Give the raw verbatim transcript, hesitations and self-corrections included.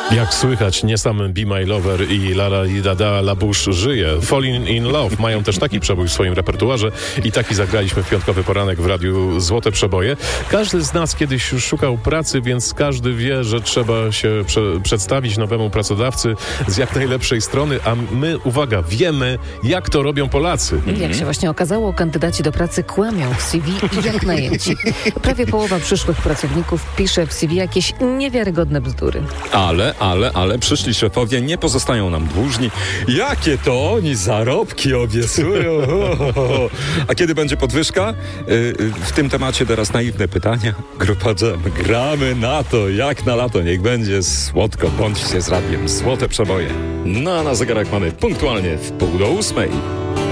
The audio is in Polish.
Jak słychać, nie sam Be My Lover i La La Di Da Da La Bouche żyje. Falling in Love mają też taki przebój w swoim repertuarze i taki zagraliśmy w piątkowy poranek w radiu Złote Przeboje. Każdy z nas kiedyś już szukał pracy, więc każdy wie, że trzeba się prze- przedstawić nowemu pracodawcy z jak najlepszej strony, a my, uwaga, wiemy, jak to robią Polacy. Mhm. Jak się właśnie okazało, kandydaci do pracy kłamią w C V jak najęci. Prawie połowa przyszłych pracowników pisze w C V jakieś niewiarygodne bzdury. Ale, ale, ale przyszli szefowie nie pozostają nam dłużni. Jakie to oni zarobki obiecują? A kiedy będzie podwyżka? W tym temacie teraz naiwne pytania. Grupa Dżem. Gramy na to, jak na lato. Niech będzie słodko. Bądźcie z radiem Złote Przeboje. No a na zegarach mamy punktualnie w pół do ósmej.